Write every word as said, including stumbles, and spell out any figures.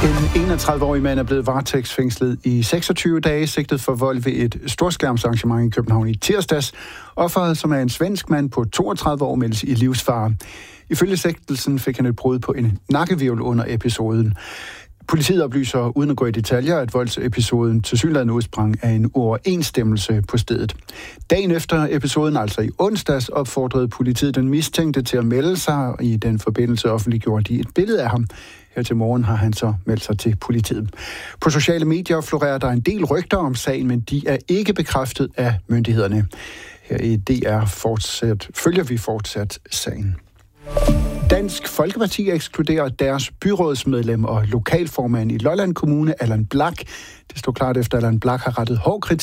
En enogtredive-årig mand er blevet varetægtsfængslet i seksogtyve dage, sigtet for vold ved et storskærmsarrangement i København i tirsdags. Offeret, som er en svensk mand på toogtredive år, meldes i livsfare. Ifølge sigtelsen fik han et brud på en nakkehvirvel under episoden. Politiet oplyser, uden at gå i detaljer, at voldsepisoden tilsyneladende udsprang af en uoverensstemmelse på stedet. Dagen efter episoden, altså i onsdags, opfordrede politiet den mistænkte til at melde sig. I den forbindelse offentliggjorde de et billede af ham. Her til morgen har han så meldt sig til politiet. På sociale medier florerer der en del rygter om sagen, men de er ikke bekræftet af myndighederne. Her i D R fortsat, følger vi fortsat sagen. Dansk Folkeparti ekskluderer deres byrådsmedlem og lokalformand i Lolland Kommune, Allan Blak. Det står klart efter, at Allan Blak har rettet hård kritik